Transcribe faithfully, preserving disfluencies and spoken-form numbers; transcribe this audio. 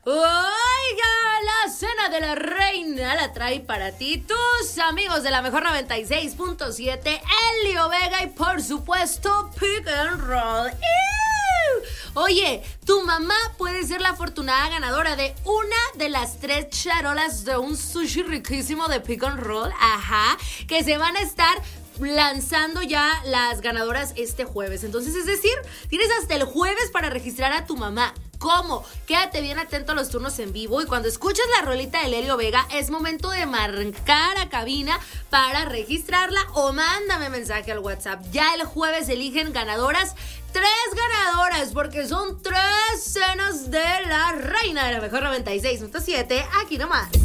Oiga, la cena de la reina la trae para ti tus amigos de la mejor noventa y seis punto siete, Elio Vega y por supuesto Pick and Roll. ¡Ew! Oye, tu mamá puede ser la afortunada ganadora de una de las tres charolas de un sushi riquísimo de Pick and Roll, ajá, que se van a estar lanzando ya las ganadoras este jueves. Entonces, es decir, tienes hasta el jueves para registrar a tu mamá. ¿Cómo? Quédate bien atento a los turnos en vivo y cuando escuches la rolita de Elio Vega es momento de marcar a cabina para registrarla o mándame mensaje al WhatsApp. Ya el jueves eligen ganadoras, tres ganadoras, porque son tres cenas de la reina de la mejor noventa y seis punto siete, aquí nomás.